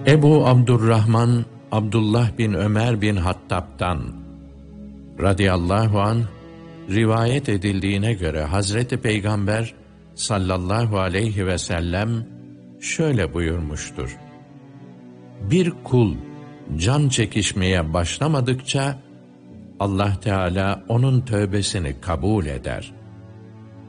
Ebu Abdurrahman Abdullah bin Ömer bin Hattab'dan radıyallahu anh rivayet edildiğine göre Hazreti Peygamber sallallahu aleyhi ve sellem şöyle buyurmuştur: Bir kul can çekişmeye başlamadıkça Allah Teala onun tövbesini kabul eder.